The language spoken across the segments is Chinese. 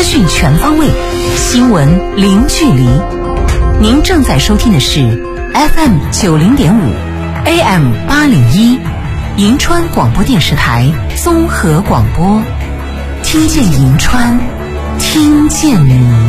讯全方位，新闻零距离。您正在收听的是 FM90.5 AM801 银川广播电视台综合广播，听见银川，听见你。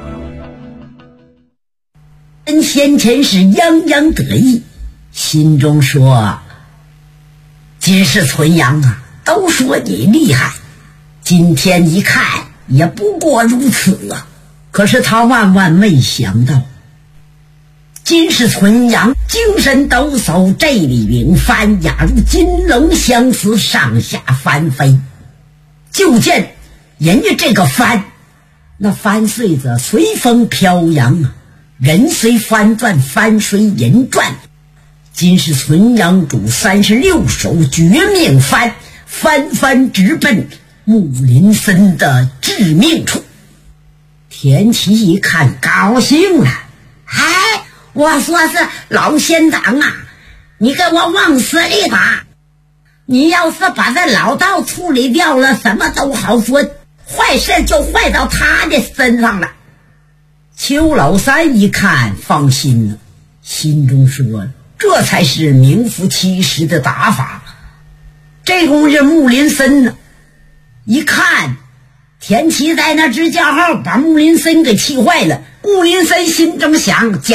人先前是洋洋得意，心中说：金氏存阳啊，都说你厉害，今天一看也不过如此啊。可是他万万没想到，金氏存阳精神抖擞，这里云帆压如金龙相似，上下翻飞。就见人家这个帆，那帆穗子随风飘扬啊，人随帆转，帆随人转。金氏存阳主36手绝命帆，帆帆直奔木林森的致命处。田七一看高兴了，哎，我说是老县长啊，你给我往死里打！你要是把这老道处理掉了，什么都好说，坏事就坏到他的身上了。邱老三一看放心了，心中说：这才是名副其实的打法。这功夫木林森呢，一看田七在那直叫号，把木林森给气坏了。木林森心中想：